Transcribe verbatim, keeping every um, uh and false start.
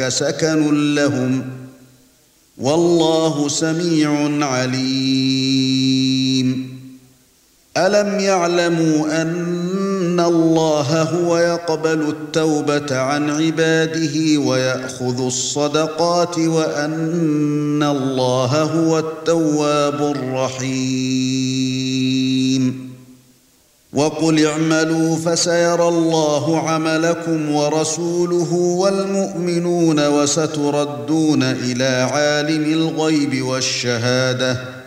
سكن لهم والله سميع عليم ألم يعلموا أن الله هو يقبل التوبة عن عباده ويأخذ الصدقات وأن الله هو التواب الرحيم وقل اعملوا فسيرى الله عملكم ورسوله والمؤمنون وستردون إلى عالم الغيب والشهادة